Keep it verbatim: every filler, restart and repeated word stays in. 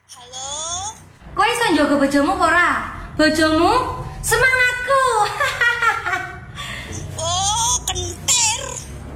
Halo? Kowe iso njogo bojomu apa ora? Bojomu semangat